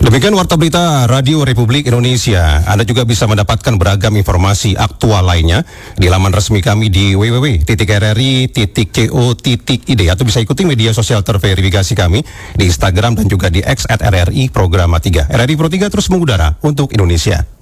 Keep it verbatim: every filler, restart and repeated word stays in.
Demikian Warta Berita Radio Republik Indonesia. Anda juga bisa mendapatkan beragam informasi aktual lainnya di laman resmi kami di w w w titik r r i titik co titik i d atau bisa ikuti media sosial terverifikasi kami di Instagram dan juga di X at R R I Programa tiga. R R I Pro tiga terus mengudara untuk Indonesia.